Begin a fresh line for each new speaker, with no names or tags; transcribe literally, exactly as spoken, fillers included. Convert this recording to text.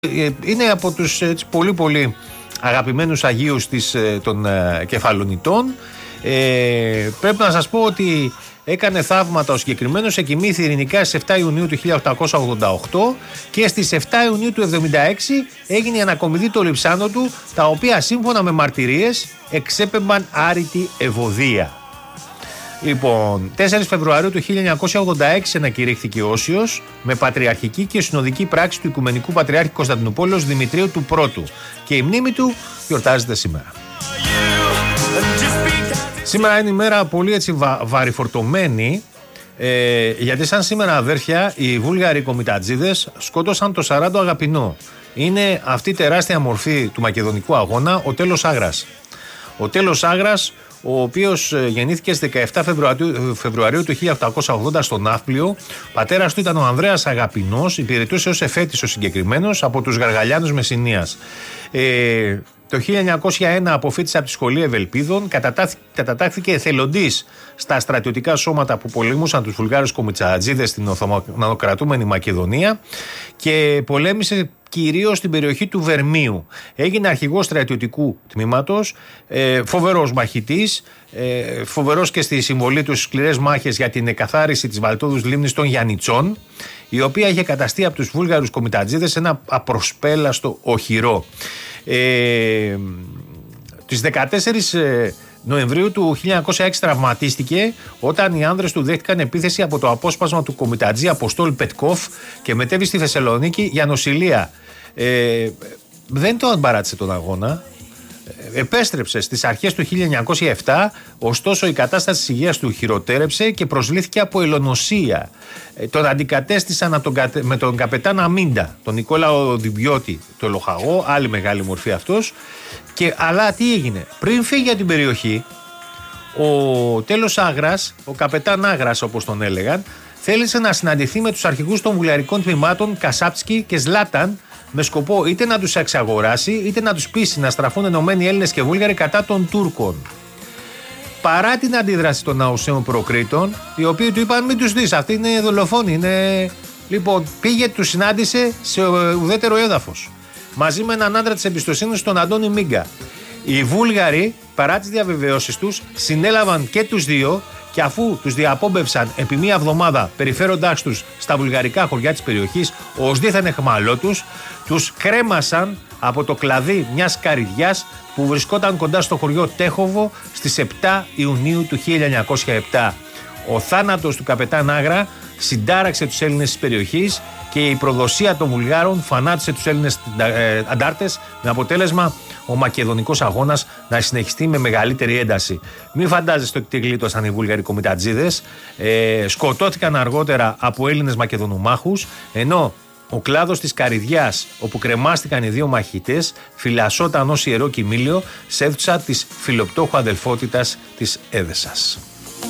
Είναι από τους έτσι, πολύ πολύ αγαπημένους Αγίους της, των ε, Κεφαλονιτών. Ε, πρέπει να σας πω ότι έκανε θαύματα ο συγκεκριμένος. Εκοιμήθη ειρηνικά στις εφτά Ιουνίου του χίλια οκτακόσια ογδόντα οκτώ και στις εφτά Ιουνίου του εβδομήντα έξι έγινε η ανακομιδή των λειψάνων του, τα οποία σύμφωνα με μαρτυρίες εξέπεμπαν άρρητη ευωδία. Λοιπόν, τέσσερις Φεβρουαρίου του χίλια εννιακόσια ογδόντα έξι ανακηρύχθηκε όσιος με πατριαρχική και συνοδική πράξη του Οικουμενικού Πατριάρχη Κωνσταντινούπολεως Δημητρίου του Πρώτου, και η μνήμη του γιορτάζεται σήμερα. Σήμερα είναι η μέρα πολύ έτσι βα, βαρυφορτωμένη, ε, γιατί σαν σήμερα, αδέρφια, οι Βούλγαροι κομιτατζίδες σκότωσαν το σαράντο αγαπηνό. Είναι αυτή η τεράστια μορφή του μακεδονικού αγώνα, ο Τέλος Άγρας. Ο Τέλος Άγρας, ο οποίος γεννήθηκε στις δεκαεφτά Φεβρουαρίου, Φεβρουαρίου του χίλια οκτακόσια ογδόντα στο Ναύπλιο. Πατέρας του ήταν ο Ανδρέας Αγαπηνός, υπηρετούσε ως εφέτης ο συγκεκριμένος από τους Γαργαλιάνους Μεσσηνίας. Ε, το χίλια εννιακόσια ένα αποφοίτησε από τη Σχολή Ευελπίδων, κατατάχθηκε εθελοντής στα στρατιωτικά σώματα που πολεμούσαν τους Βουλγάρους κομιτατζίδες στην Οθωμανοκρατούμενη Μακεδονία και πολέμησε κυρίως στην περιοχή του Βερμίου. Έγινε αρχηγός στρατιωτικού τμήματος, ε, φοβερός μαχητής, ε, φοβερός και στη συμβολή του στις σκληρές μάχες για την εκαθάριση της βαλτόδους λίμνης των Γιαννιτσών, η οποία είχε καταστεί από τους Βούλγαρους κομιτατζίδες ένα απροσπέλαστο οχυρό. Ε, τις δεκατέσσερις Νοεμβρίου του χίλια εννιακόσια έξι τραυματίστηκε όταν οι άνδρες του δέχτηκαν επίθεση από το απόσπασμα του κομιτατζή Αποστόλ Πετκόφ και μετέβη στη Θεσσαλονίκη για νοσηλεία. Ε, δεν τον παράτησε τον αγώνα. Επέστρεψε στις αρχές του χίλια εννιακόσια επτά, ωστόσο η κατάσταση της υγείας του χειροτέρεψε και προσλήφθηκε από ελονοσία. Ε, τον αντικατέστησαν από τον, με τον καπετάν Αμίντα, τον Νικόλαο Διμπιώτη, το λοχαγό, άλλη μεγάλη μορφή αυτός. Και, αλλά τι έγινε, πριν φύγει από την περιοχή, ο Τέλος Άγρας, ο καπετάν Άγρας όπως τον έλεγαν, θέλησε να συναντηθεί με τους αρχηγούς των βουλγαρικών τμήματων Κασάπσκι και Ζλάταν, με σκοπό είτε να τους εξαγοράσει είτε να τους πείσει να στραφούν ενωμένοι Έλληνες και Βούλγαροι κατά των Τούρκων. Παρά την αντίδραση των Αουσαίων Προκρήτων, οι οποίοι του είπαν μην τους δεις, αυτοί είναι δολοφόνοι, είναι... Λοιπόν, πήγε, τους συνάντησε σε ουδέτερο έδαφος, μαζί με έναν άντρα της εμπιστοσύνης, τον Αντώνη Μίγκα. Οι Βούλγαροι, παρά τις διαβεβαιώσεις τους, συνέλαβαν και τους δύο και αφού τους διαπόμπευσαν επί μία εβδομάδα περιφέροντάς τους στα βουλγαρικά χωριά της περιοχής ως δίθεν εχμαλώτους, τους κρέμασαν από το κλαδί μιας καρυδιάς που βρισκόταν κοντά στο χωριό Τέχοβο στις επτά Ιουνίου του χίλια εννιακόσια επτά. Ο θάνατος του καπετάν Άγρα συντάραξε τους Έλληνες της περιοχής και η προδοσία των Βουλγάρων φανάτισε τους Έλληνες ε, αντάρτες, με αποτέλεσμα ο μακεδονικός αγώνας να συνεχιστεί με μεγαλύτερη ένταση. Μην φαντάζεστε ότι γλίτωσαν οι Βούλγαροι κομιτατζίδες, ε, σκοτώθηκαν αργότερα από Έλληνες μακεδονομάχους, ενώ ο κλάδος της Καρυδιάς, όπου κρεμάστηκαν οι δύο μαχητές, φυλασσόταν ως ιερό κοιμήλιο σε αίθουσα της φιλοπτώχου αδελφότητας της Έδεσας.